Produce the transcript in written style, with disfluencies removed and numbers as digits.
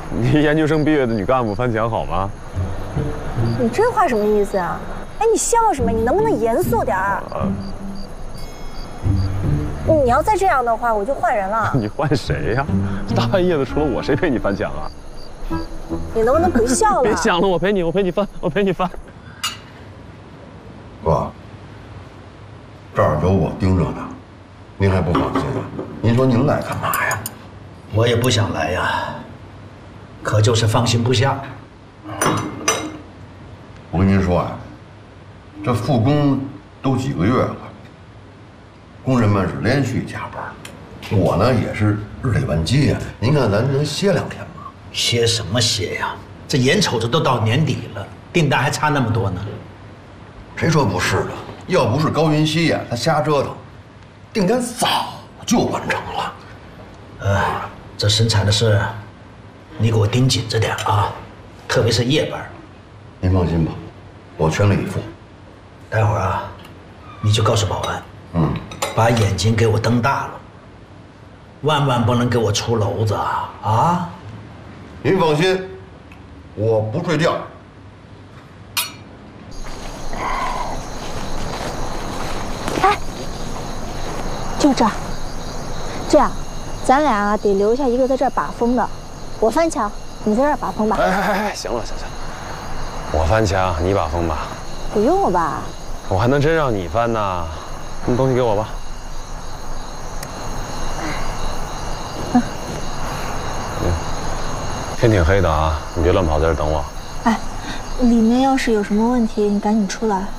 你研究生毕业的女干部翻墙好吗？ 你这话什么意思啊？哎，你笑什么？你能不能严肃点儿？你要再这样的话，我就换人了。 你换谁呀？大半夜的，除了我，谁陪你翻墙啊？ 你能不能不笑了？ 别想了，我陪你翻，我陪你翻。 哥，这儿有我盯着呢，您还不放心啊？您说您来干嘛呀？ 我也不想来呀，可就是放心不下。 我跟您说啊，这复工都几个月了，工人们是连续加班，我呢也是日理万机呀。您看咱能歇2天吗？ 歇什么歇呀？这眼瞅着都到年底了，订单还差那么多呢。 谁说不是的？要不是高云熙呀，他瞎折腾，订单早就完成了。 这生产的事，你给我盯紧着点啊，特别是夜班。 您放心吧，我全力以赴。 待会儿啊，你就告诉保安，把眼睛给我瞪大了，万万不能给我出篓子啊！啊！ 您放心，我不睡觉。 哎，就这儿，这样，咱俩啊得留下一个在这儿把风的，我翻墙，你在这儿把风吧。 哎，行了，我翻墙，你把风吧。 不用了吧？ 我还能真让你翻呢？那东西给我吧。天挺黑的啊，你别乱跑，在这等我。 哎，里面要是有什么问题，你赶紧出来。